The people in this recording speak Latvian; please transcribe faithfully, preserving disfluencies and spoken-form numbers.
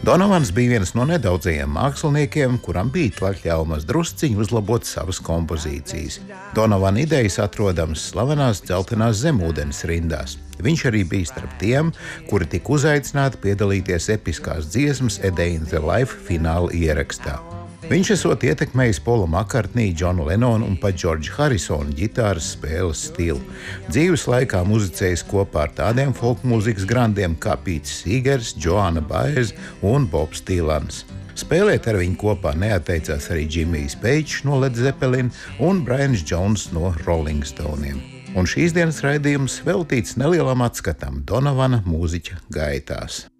Donovans bija viens no nedaudzajiem māksliniekiem, kuram bija atļaumas drusciņi uzlabot savas kompozīcijas. Donovana idejas atrodams slavenās dzeltenās zemūdens rindās. Viņš arī bija starp tiem, kuri tika uzaicināti piedalīties episkās dziesmas A Day in the Life fināla ierakstā. Viņš esot ietekmējis Paula McCartney, Johnu Lennonu un pat Džordža Harisona ģitāras spēles stilu. Dzīves laikā muzicējis kopā ar tādiem folkmūzikas grandiem kā Pīts Sīgers, Joanna Baez un Bobs Dylans. Spēlēt ar viņu kopā neatteicās arī Džimijs Peičs no Led Zeppelin un Brians Jones no Rolling Stoneiem. Un šīs dienas raidījums veltīts nelielam atskatam Donovana mūziķa gaitās.